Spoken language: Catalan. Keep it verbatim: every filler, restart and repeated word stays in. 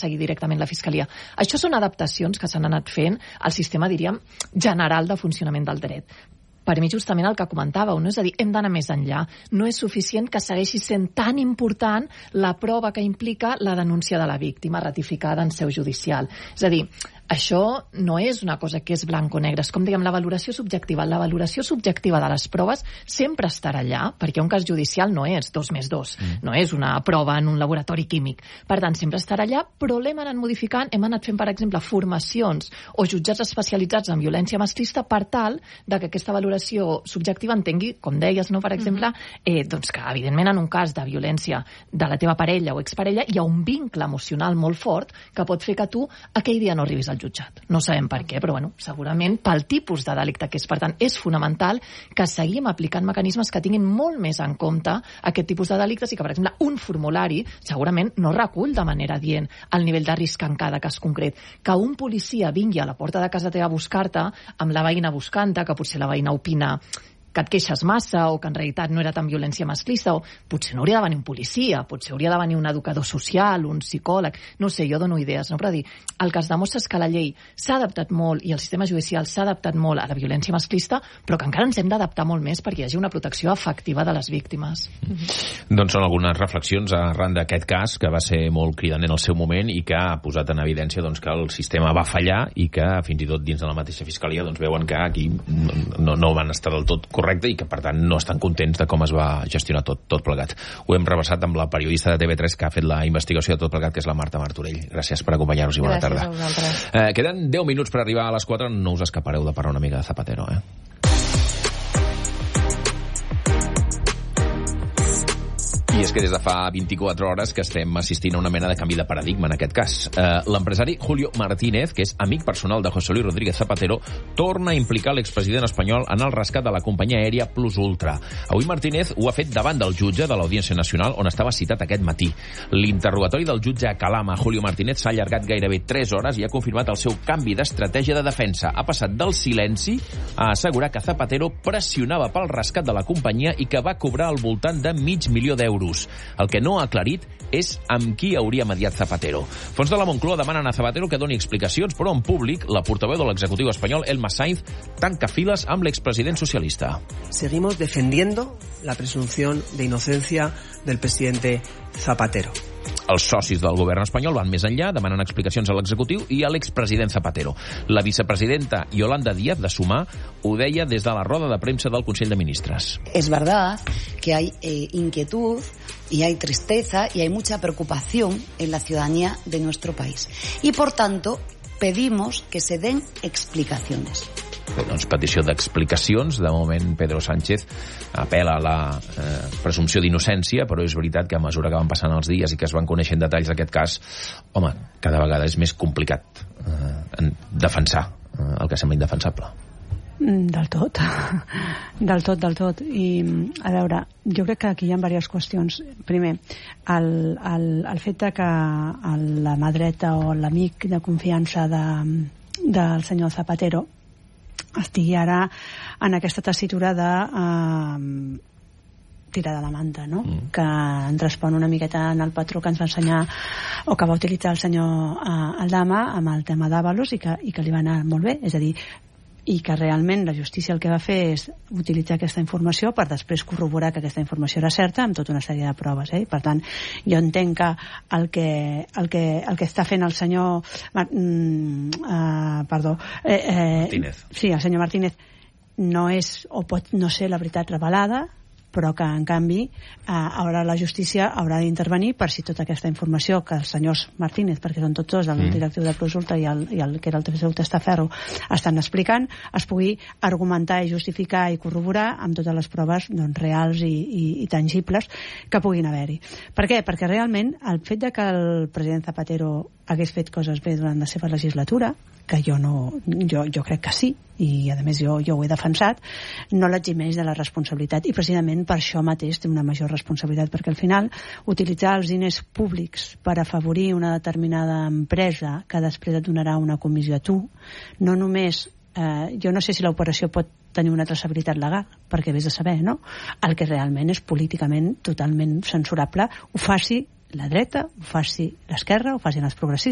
perseguir directament la Fiscalia. Això són adaptacions que s'han anat fent al sistema, diríem, general de funcionament del dret. Per mi, justament el que comentàveu, no? És a dir, hem d'anar més enllà. No és suficient que segueixi sent tan important la prova que implica la denúncia de la víctima ratificada en seu judicial. És a dir, això no és una cosa que és blanc o negre, és com diguem la valoració subjectiva. La valoració subjectiva de les proves sempre estarà allà, perquè un cas judicial no és dos més dos, mm. no és una prova en un laboratori químic. Per tant, sempre estarà allà, però l'hem anat modificant, hem anat fent, per exemple, formacions o jutjats especialitzats en violència masclista per tal de que aquesta valoració subjectiva entengui, com deies, no, per exemple, eh, doncs que, evidentment, en un cas de violència de la teva parella o exparella hi ha un vincle emocional molt fort que pot fer que tu aquell dia no arribis al jutjat. No sabem per què, però bueno, segurament pel tipus de delicte que és. Per tant, és fonamental que seguim aplicant mecanismes que tinguin molt més en compte aquest tipus de delictes i que, per exemple, un formulari segurament no recull de manera dient el nivell de risc en cada cas concret. Que un policia vingui a la porta de casa teva a buscar-te, amb la veïna buscant-te, que potser la veïna opina que et queixes massa o que en realitat no era tan violència masclista, o potser no hauria de venir un policia, potser hauria de venir un educador social, un psicòleg, no sé, jo dono idees, no? Però dir, el que es demostra és que la llei s'ha adaptat molt i el sistema judicial s'ha adaptat molt a la violència masclista, però que encara ens hem d'adaptar molt més perquè hi hagi una protecció efectiva de les víctimes. Mm-hmm. Doncs són algunes reflexions arran d'aquest cas, que va ser molt cridaner en el seu moment i que ha posat en evidència doncs, que el sistema va fallar i que fins i tot dins de la mateixa Fiscalia doncs, veuen que aquí no, no van estar del tot correcte i que, per tant, no estan contents de com es va gestionar tot, tot plegat. Ho hem rebassat amb la periodista de T V tres que ha fet la investigació de tot plegat, que és la Marta Martorell. Gràcies per acompanyar-nos i bona Gràcies tarda. A vosaltres. Eh, queden deu minuts per arribar a les quatre, no us escapareu de parlar una mica de Zapatero, eh? I és que des de fa vint-i-quatre hores que estem assistint a una mena de canvi de paradigma en aquest cas. Eh, l'empresari Julio Martínez, que és amic personal de José Luis Rodríguez Zapatero, torna a implicar l'expresident espanyol en el rescat de la companyia aèria Plus Ultra. Avui Martínez ho ha fet davant del jutge de l'Audiència Nacional, on estava citat aquest matí. L'interrogatori del jutge a Calama, Julio Martínez, s'ha allargat gairebé tres hores i ha confirmat el seu canvi d'estratègia de defensa. Ha passat del silenci a assegurar que Zapatero pressionava pel rescat de la companyia i que va cobrar al voltant de mig milió d'euros. El que no ha aclarit és amb qui hauria mediat Zapatero. Fons de la Moncloa demanen a Zapatero que doni explicacions, però en públic la portaveu de l'executiu espanyol, Elma Sainz, tanca files amb l'expresident socialista. Seguimos defendiendo la presunción de inocencia del presidente Zapatero. Els socis del govern espanyol van més enllà, demanen explicacions a l'executiu i a l'expresident Zapatero. La vicepresidenta Yolanda Díaz de Sumar ho deia des de la roda de premsa del Consell de Ministres. Es verdad que hay eh, inquietud y hay tristeza y hay mucha preocupación en la ciudadanía de nuestro país. Y por tanto, pedimos que se den explicaciones. Bé, doncs petició d'explicacions. De moment Pedro Sánchez apela a la eh, presumpció d'innocència, però és veritat que a mesura que van passant els dies i que es van coneixent detalls d'aquest cas, home, cada vegada és més complicat eh, defensar eh, el que sembla indefensable. Del tot, del tot, del tot. I, a veure, jo crec que aquí hi ha diverses qüestions. Primer, el, el, el fet de que la mà dreta o l'amic de confiança de, del senyor Zapatero estigui ara en aquesta tessitura de eh, tirar de la manta, no? Mm. Que ens respon una miqueta en el patró que ens va ensenyar o que va utilitzar el senyor eh, Aldama amb el tema d'Ábalos i que, i que li va anar molt bé, és a dir, i que realment la justícia el que va fer és utilitzar aquesta informació per després corroborar que aquesta informació era certa amb tota una sèrie de proves, eh? Per tant, jo entenc que el que, el que, el que està fent el senyor mm, uh, perdó eh, eh, Martínez. Sí, el senyor Martínez no és o pot no ser la veritat revelada, però que en canvi eh, haurà la justícia haurà d'intervenir per si tota aquesta informació que els senyors Martínez, perquè són tots dos, el mm. directiu de Plus Ultra i el, i el que era el seu testaferro, estan explicant, es pugui argumentar i justificar i corroborar amb totes les proves doncs, reals i, i, i tangibles que puguin haver-hi. Per què? Perquè realment el fet de que el president Zapatero hagués fet coses bé durant la seva legislatura, que jo no, jo, jo crec que sí, i a més jo, jo ho he defensat, no l'eximeix de la responsabilitat, i precisament per això mateix té una major responsabilitat, perquè al final utilitzar els diners públics per afavorir una determinada empresa que després et donarà una comissió a tu, no només eh, jo no sé si l'operació pot tenir una traçabilitat legal, perquè vés a saber, no? El que realment és políticament totalment censurable, ho faci la dreta, ho faci l'esquerra, ho facin els progressistes,